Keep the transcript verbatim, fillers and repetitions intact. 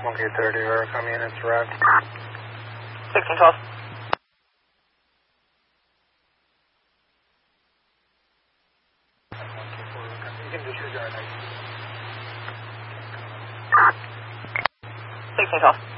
one K thirty, Veracom units arrived. sixteen twelve. You can disregard. sixteen twelve.